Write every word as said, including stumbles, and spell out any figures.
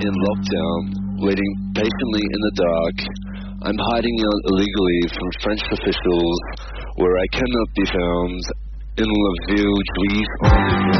in lockdown, waiting patiently in the dark. I'm hiding out illegally from French officials where I cannot be found in La Ville Juive.